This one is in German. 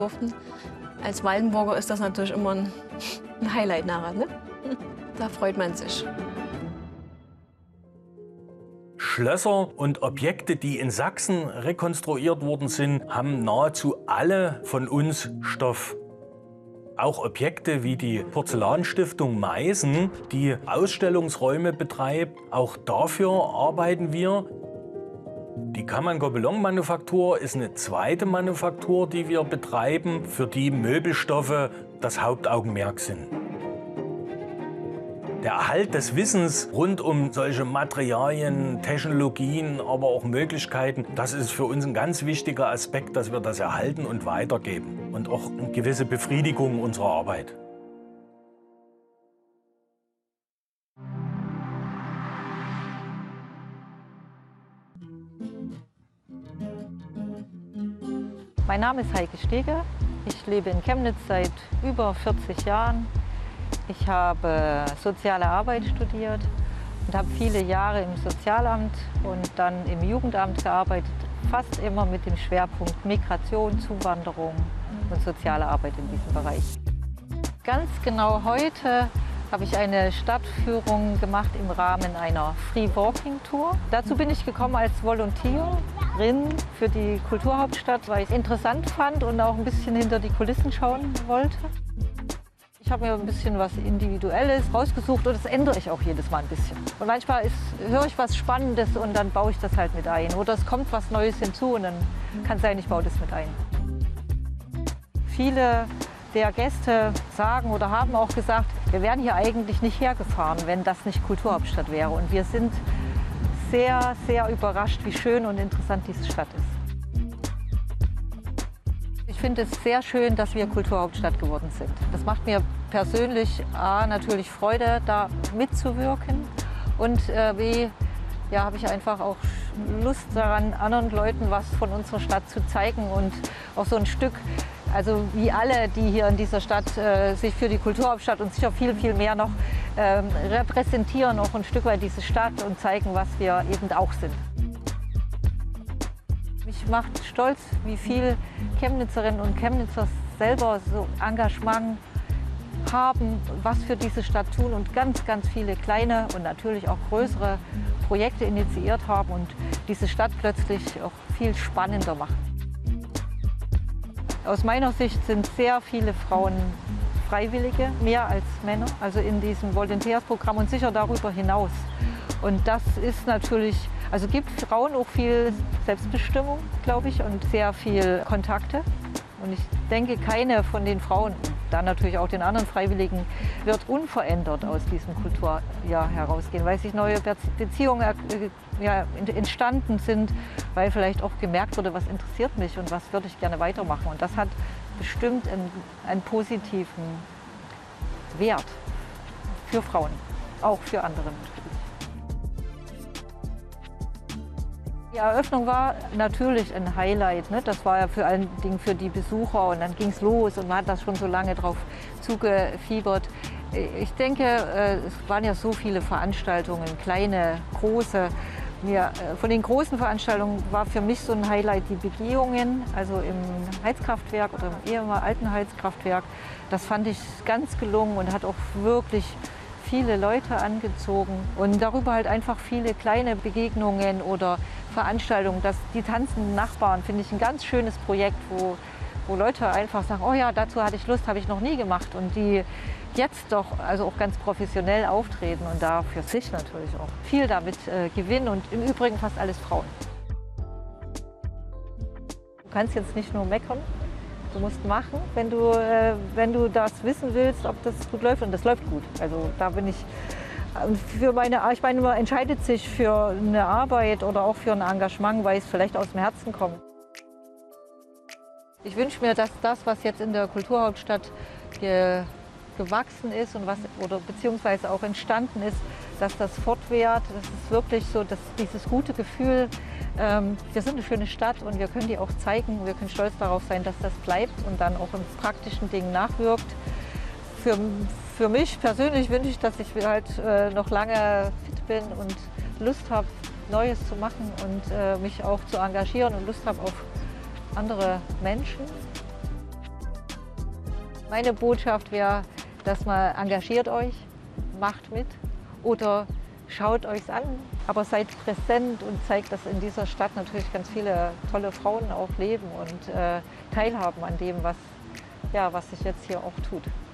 durften. Als Waldenburger ist das natürlich immer ein Highlight nachher, ne? Da freut man sich. Schlösser und Objekte, die in Sachsen rekonstruiert worden sind, haben nahezu alle von uns Stoff. Auch Objekte wie die Porzellanstiftung Meißen, die Ausstellungsräume betreibt, auch dafür arbeiten wir. Die Kammern-Gobelin-Manufaktur ist eine zweite Manufaktur, die wir betreiben, für die Möbelstoffe das Hauptaugenmerk sind. Der Erhalt des Wissens rund um solche Materialien, Technologien, aber auch Möglichkeiten, das ist für uns ein ganz wichtiger Aspekt, dass wir das erhalten und weitergeben. Und auch eine gewisse Befriedigung unserer Arbeit. Mein Name ist Heike Steger. Ich lebe in Chemnitz seit über 40 Jahren. Ich habe Soziale Arbeit studiert und habe viele Jahre im Sozialamt und dann im Jugendamt gearbeitet, fast immer mit dem Schwerpunkt Migration, Zuwanderung und soziale Arbeit in diesem Bereich. Ganz genau heute habe ich eine Stadtführung gemacht im Rahmen einer Free Walking Tour. Dazu bin ich gekommen als Volontierin für die Kulturhauptstadt, weil ich es interessant fand und auch ein bisschen hinter die Kulissen schauen wollte. Ich habe mir ein bisschen was Individuelles rausgesucht und das ändere ich auch jedes Mal ein bisschen. Und manchmal höre ich was Spannendes und dann baue ich das halt mit ein. Oder es kommt was Neues hinzu und dann kann es sein, ich baue das mit ein. Viele der Gäste sagen oder haben auch gesagt, wir wären hier eigentlich nicht hergefahren, wenn das nicht Kulturhauptstadt wäre. Und wir sind sehr, sehr überrascht, wie schön und interessant diese Stadt ist. Ich finde es sehr schön, dass wir Kulturhauptstadt geworden sind. Das macht mir persönlich natürlich Freude, da mitzuwirken. Und B, ja, habe ich einfach auch Lust daran, anderen Leuten was von unserer Stadt zu zeigen und auch so ein Stück, also wie alle, die hier in dieser Stadt sich für die Kulturhauptstadt und sicher viel, viel mehr noch repräsentieren, auch ein Stück weit diese Stadt und zeigen, was wir eben auch sind. Mich macht stolz, wie viel Chemnitzerinnen und Chemnitzer selber so Engagement haben, was für diese Stadt tun und ganz, ganz viele kleine und natürlich auch größere Projekte initiiert haben und diese Stadt plötzlich auch viel spannender machen. Aus meiner Sicht sind sehr viele Frauen Freiwillige, mehr als Männer, also in diesem Volontärsprogramm und sicher darüber hinaus. Und das ist natürlich, also gibt Frauen auch viel Selbstbestimmung, glaube ich, und sehr viel Kontakte. Und ich denke, keine von den Frauen, dann natürlich auch den anderen Freiwilligen, wird unverändert aus diesem Kulturjahr herausgehen, weil sich neue Beziehungen entstanden sind, weil vielleicht auch gemerkt wurde, was interessiert mich und was würde ich gerne weitermachen. Und das hat bestimmt einen positiven Wert für Frauen, auch für andere natürlich. Die Eröffnung war natürlich ein Highlight, ne? Das war ja vor allen Dingen für die Besucher und dann ging es los und man hat das schon so lange drauf zugefiebert. Ich denke, es waren ja so viele Veranstaltungen, kleine, große. Von den großen Veranstaltungen war für mich so ein Highlight die Begehungen, also im Heizkraftwerk oder im ehemaligen alten Heizkraftwerk. Das fand ich ganz gelungen und hat auch wirklich viele Leute angezogen und darüber halt einfach viele kleine Begegnungen oder Veranstaltungen. Die tanzenden Nachbarn finde ich ein ganz schönes Projekt, wo Leute einfach sagen, oh ja, dazu hatte ich Lust, habe ich noch nie gemacht und die jetzt doch also auch ganz professionell auftreten und da für sich natürlich auch viel damit gewinnen und im Übrigen fast alles Frauen. Du kannst jetzt nicht nur meckern, du musst machen, wenn du das wissen willst, ob das gut läuft und das läuft gut. Also da bin ich ich meine, man entscheidet sich für eine Arbeit oder auch für ein Engagement, weil es vielleicht aus dem Herzen kommt. Ich wünsche mir, dass das, was jetzt in der Kulturhauptstadt gewachsen ist und beziehungsweise auch entstanden ist, dass das fortwährt. Das ist wirklich so, dass dieses gute Gefühl, wir sind eine schöne Stadt und wir können die auch zeigen. Wir können stolz darauf sein, dass das bleibt und dann auch in praktischen Dingen nachwirkt. Für mich persönlich wünsche ich, dass ich halt noch lange fit bin und Lust habe, Neues zu machen und mich auch zu engagieren und Lust habe auf andere Menschen. Meine Botschaft wäre, dass man engagiert euch, macht mit oder schaut euch an, aber seid präsent und zeigt, dass in dieser Stadt natürlich ganz viele tolle Frauen auch leben und teilhaben an dem, was sich jetzt hier auch tut.